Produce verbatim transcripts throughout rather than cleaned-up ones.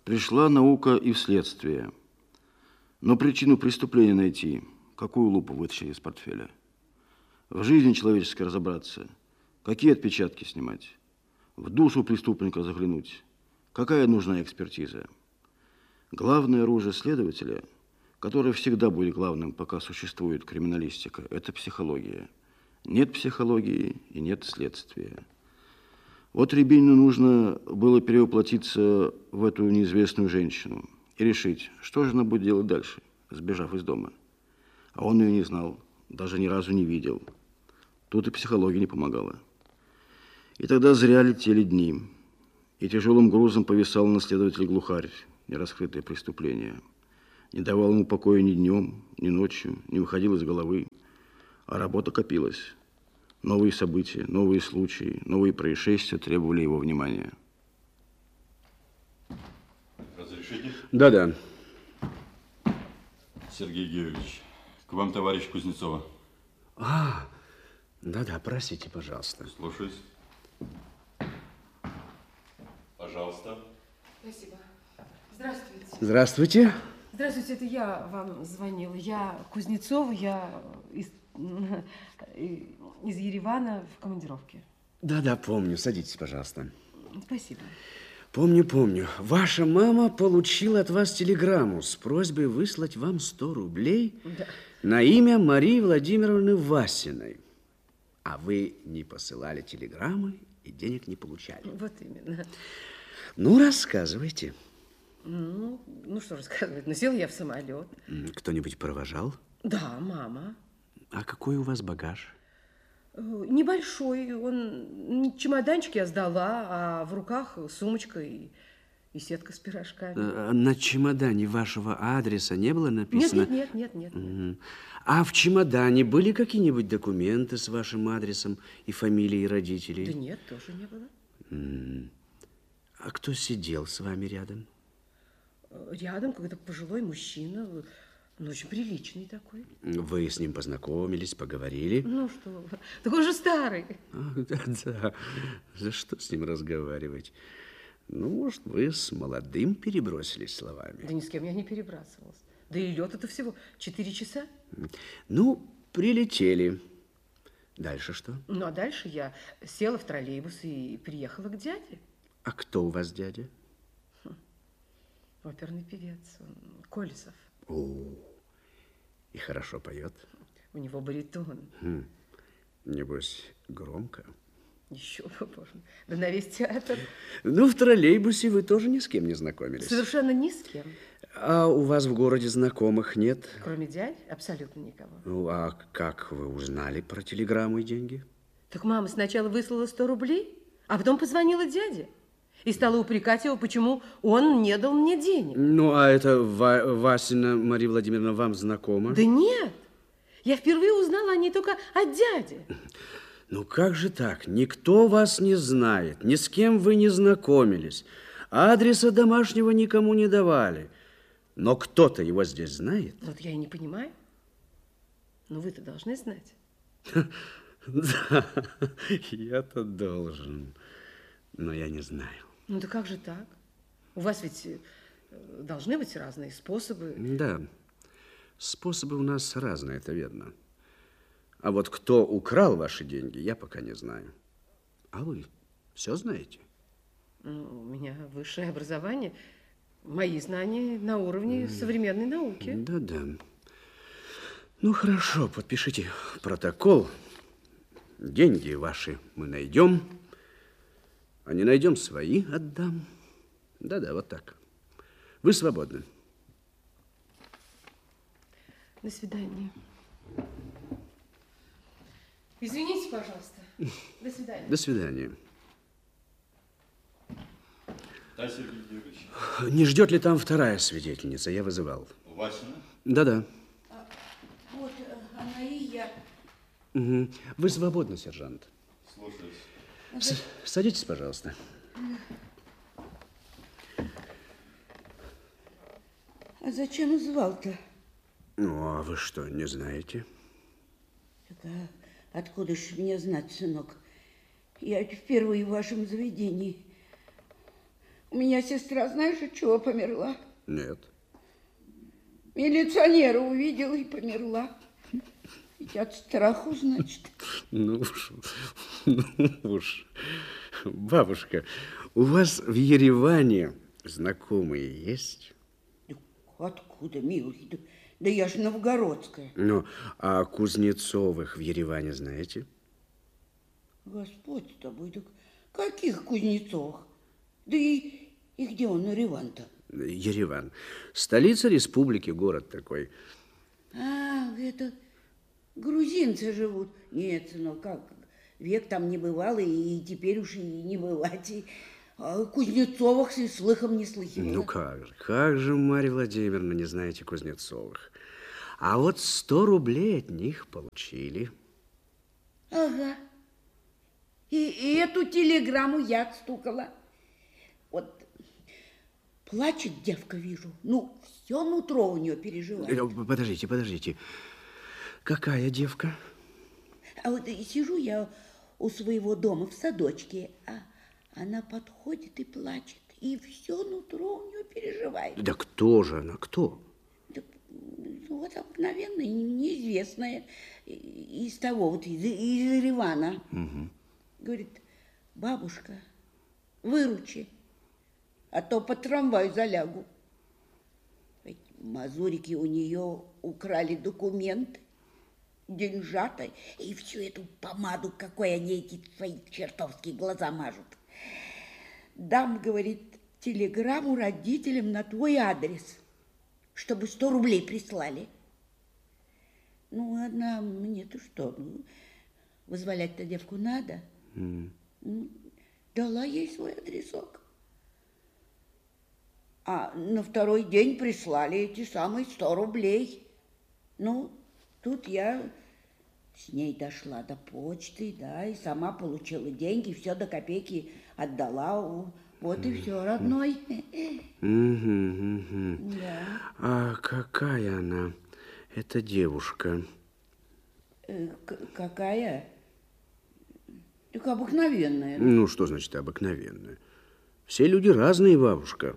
Пришла наука и в следствие. Но причину преступления найти, какую лупу вытащить из портфеля? В жизни человеческой разобраться, какие отпечатки снимать? В душу преступника заглянуть? Какая нужна экспертиза? Главное оружие следователя, которое всегда будет главным, пока существует криминалистика, это психология. Нет психологии и нет следствия. Вот Рябинину нужно было перевоплотиться в эту неизвестную женщину и решить, что же она будет делать дальше, сбежав из дома. А он ее не знал, даже ни разу не видел. Тут и психология не помогала. И тогда зря летели дни, и тяжелым грузом повисал на следователе глухарь, нераскрытое преступление. Не давал ему покоя ни днем, ни ночью, не выходил из головы, а работа копилась. Новые события, новые случаи, новые происшествия требовали его внимания. Разрешите? Да-да. Сергей Георгиевич, к вам товарищ Кузнецова. А, да-да, простите, пожалуйста. Слушаюсь. Пожалуйста. Спасибо. Здравствуйте. Здравствуйте. Здравствуйте, это я вам звонила. Я Кузнецова, я из, из Еревана в командировке. Да-да, помню. Садитесь, пожалуйста. Спасибо. Помню, помню. Ваша мама получила от вас телеграмму с просьбой выслать вам сто рублей да. на имя Марии Владимировны Васиной. А вы не посылали телеграммы и денег не получали. Вот именно. Ну, рассказывайте. Ну, ну что рассказывать? Ну, сел я в самолет. Кто-нибудь провожал? Да, мама. А какой у вас багаж? Небольшой. Он чемоданчик я сдала, а в руках сумочка и, и сетка с пирожками. А на чемодане вашего адреса не было написано? Нет, нет, нет, нет. нет. А в чемодане были какие-нибудь документы с вашим адресом и фамилией родителей? Да нет, тоже не было. А кто сидел с вами рядом? Рядом какой-то пожилой мужчина, ну, очень приличный такой. Вы с ним познакомились, поговорили? Ну, что, такой уже старый. А, да, да. За что с ним разговаривать? Ну, может, вы с молодым перебросились словами? Да ни с кем я не перебрасывалась. Да и лед это всего четыре часа. Ну, прилетели. Дальше что? Ну, а дальше я села в троллейбус и приехала к дяде. А кто у вас дядя? Оперный певец, Колесов. О, и хорошо поет? У него баритон. Хм. Небось, громко? Еще бы, боже. Да на весь театр. Ну, в троллейбусе вы тоже ни с кем не знакомились? Совершенно ни с кем. А у вас в городе знакомых нет? Кроме дядь, абсолютно никого. Ну, а как вы узнали про телеграмму и деньги? Так мама сначала выслала сто рублей, а потом позвонила дяде. И стала упрекать его, почему он не дал мне денег. Ну, а это Ва Васина Мария Владимировна вам знакома? Да нет. Я впервые узнала о ней только от дяди. Ну, как же так? Никто вас не знает, ни с кем вы не знакомились, адреса домашнего никому не давали. Но кто-то его здесь знает? Вот я и не понимаю. Но вы-то должны знать. Да, я-то должен, но я не знаю. Ну да как же так? У вас ведь должны быть разные способы. Да, способы у нас разные, это верно. А вот кто украл ваши деньги, я пока не знаю. А вы все знаете? Ну, у меня высшее образование. Мои знания на уровне современной науки. Да-да. Ну, хорошо, подпишите протокол. Деньги ваши мы найдем. А не найдем, свои отдам. Да-да, вот так. Вы свободны. До свидания. Извините, пожалуйста. До свидания. До свидания. Да, Сергей Георгиевич. Не ждет ли там вторая свидетельница? Я вызывал. Васина? Да-да. А, вот, она и я. Угу. Вы свободны, сержант. Слушаюсь. С Садитесь, пожалуйста. А зачем звал-то? Ну, а вы что, не знаете? Так, а откуда ж мне знать, сынок? Я впервые в вашем заведении. У меня сестра, знаешь, от чего померла? Нет. Милиционера увидела и померла. Ведь от страху, значит. Ну уж, ну уж. Бабушка, у вас в Ереване знакомые есть? Да откуда, милый? Да, да я же новгородская. Ну, а Кузнецовых в Ереване знаете? Господь с тобой, так каких Кузнецовых? Да и, и где он, Ереван-то? Ереван. Столица республики, город такой. А, это грузинцы живут. Нет, сынок, как, век там не бывало, и теперь уж и не бывать. И а Кузнецовых и слыхом не слыхивала. Ну как же, как же, Марья Владимировна, не знаете Кузнецовых? А вот сто рублей от них получили. Ага. И, и эту телеграмму я отстукала. Вот плачет девка, вижу. Ну, все нутро у нее переживает. Э, Подождите, подождите. Какая девка? А вот и сижу я у своего дома в садочке, а она подходит и плачет. И все нутро у нее переживает. Да кто же она, кто? Да, ну, вот обыкновенная, неизвестная, из того, вот из, из Еревана. Угу. Говорит, бабушка, выручи, а то по трамваю залягу. Ведь мазурики у нее украли документы, деньжата и всю эту помаду, какой они эти свои чертовские глаза мажут. Дам, говорит, телеграмму родителям на твой адрес, чтобы сто рублей прислали. Ну, одна мне-то что, ну, вызволять-то девку надо. Mm. Ну, дала ей свой адресок. А на второй день прислали эти самые сто рублей. Ну, тут я с ней дошла до почты, да, и сама получила деньги, все до копейки отдала. Вот и все, родной. Угу, угу. Да. А какая она, эта девушка? Э, какая? Так обыкновенная. Ну, что значит обыкновенная? Все люди разные, бабушка.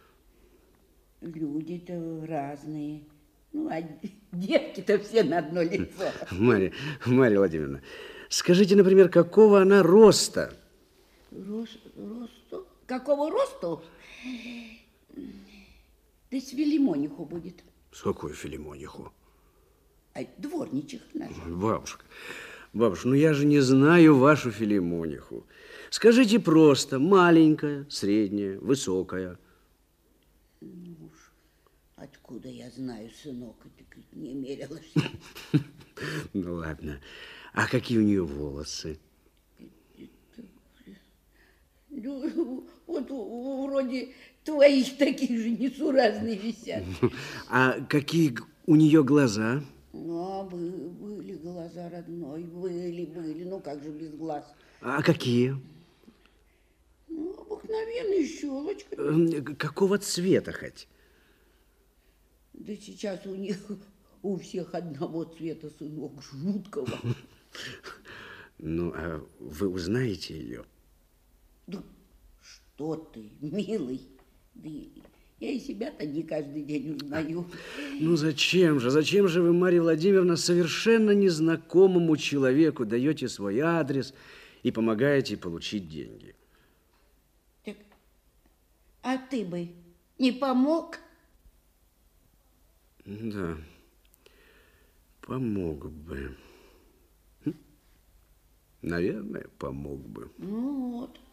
Люди-то разные. Ну, а девки-то все на одно лицо. Марья, Марья Владимировна, скажите, например, какого она роста? Рост, росту? Какого росту? Да с Филимониху будет. С какой Филимониху? А дворничих наша. Бабушка, бабушка, ну я же не знаю вашу Филимониху. Скажите просто, маленькая, средняя, высокая. Ну уж, откуда я знаю, сынок, ты не мерилась. Ну ладно, а какие у нее волосы? Ну, вот вроде твоих таких же несуразные висят. А какие у нее глаза? А, были, были глаза, родной, были, были, ну как же без глаз. А какие? Ну, обыкновенные щелочка. Какого цвета хоть? Да сейчас у них у всех одного цвета, сынок, жуткого. Ну, а вы узнаете ее? Да что ты, милый, да я и себя-то не каждый день узнаю. Ну зачем же, зачем же вы, Марья Владимировна, совершенно незнакомому человеку даете свой адрес и помогаете получить деньги? Так, а ты бы не помог? Да, помог бы. Наверное, помог бы. Ну вот.